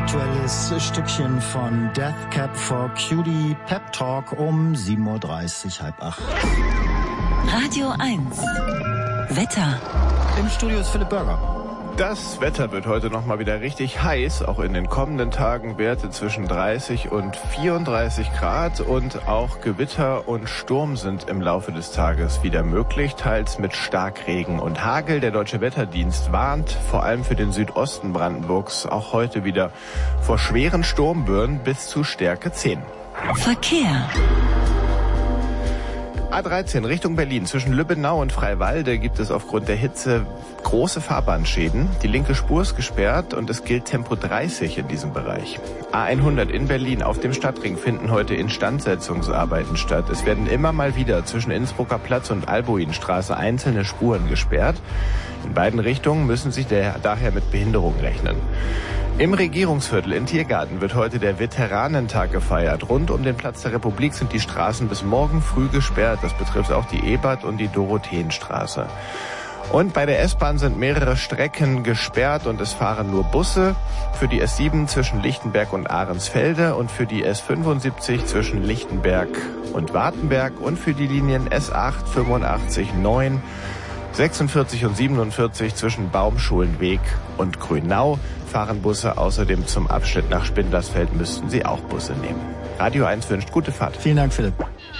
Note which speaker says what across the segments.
Speaker 1: aktuelles Stückchen von Death Cab for Cutie, Pep Talk um 7.30 Uhr, halb 8.
Speaker 2: Radio 1. Wetter.
Speaker 1: Im Studio ist Philipp Burger.
Speaker 3: Das Wetter wird heute noch mal wieder richtig heiß. Auch in den kommenden Tagen Werte zwischen 30 und 34 Grad. Und auch Gewitter und Sturm sind im Laufe des Tages wieder möglich, teils mit Starkregen und Hagel. Der Deutsche Wetterdienst warnt vor allem für den Südosten Brandenburgs auch heute wieder vor schweren Sturmböen bis zu Stärke 10.
Speaker 2: Verkehr.
Speaker 3: A13 Richtung Berlin. Zwischen Lübbenau und Freiwalde gibt es aufgrund der Hitze große Fahrbahnschäden. Die linke Spur ist gesperrt und es gilt Tempo 30 in diesem Bereich. A100 in Berlin auf dem Stadtring finden heute Instandsetzungsarbeiten statt. Es werden immer mal wieder zwischen Innsbrucker Platz und Albuinstraße einzelne Spuren gesperrt. In beiden Richtungen müssen Sie daher mit Behinderung rechnen. Im Regierungsviertel in Tiergarten wird heute der Veteranentag gefeiert. Rund um den Platz der Republik sind die Straßen bis morgen früh gesperrt. Das betrifft auch die Ebert- und die Dorotheenstraße. Und bei der S-Bahn sind mehrere Strecken gesperrt und es fahren nur Busse. Für die S7 zwischen Lichtenberg und Ahrensfelde und für die S75 zwischen Lichtenberg und Wartenberg und für die Linien S8, 85, 9, 46 und 47 zwischen Baumschulenweg und Grünau fahren Busse. Außerdem zum Abschnitt nach Spindlersfeld müssten Sie auch Busse nehmen. Radio 1 wünscht gute Fahrt.
Speaker 1: Vielen Dank, Philipp.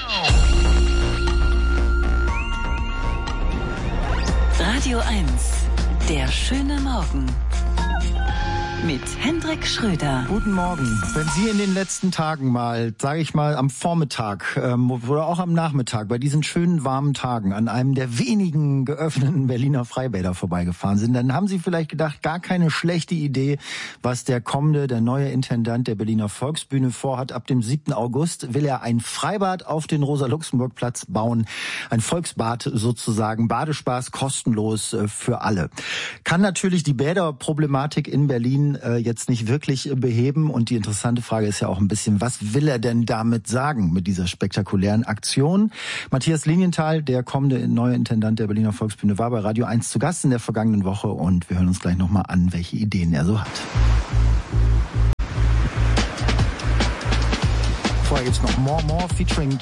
Speaker 2: Radio 1. Der schöne Morgen. Mit Hendrik Schröder.
Speaker 1: Guten Morgen. Wenn Sie in den letzten Tagen mal, sage ich mal, am Vormittag oder auch am Nachmittag bei diesen schönen warmen Tagen an einem der wenigen geöffneten Berliner Freibäder vorbeigefahren sind, dann haben Sie vielleicht gedacht, gar keine schlechte Idee, was der neue Intendant der Berliner Volksbühne vorhat. Ab dem 7. August will er ein Freibad auf den Rosa-Luxemburg-Platz bauen. Ein Volksbad sozusagen, Badespaß kostenlos für alle. Kann natürlich die Bäderproblematik in Berlin jetzt nicht wirklich beheben. Und die interessante Frage ist ja auch ein bisschen, was will er denn damit sagen mit dieser spektakulären Aktion? Matthias Linienthal, der kommende neue Intendant der Berliner Volksbühne, war bei Radio 1 zu Gast in der vergangenen Woche und wir hören uns gleich nochmal an, welche Ideen er so hat. Vorher gibt's noch More featuring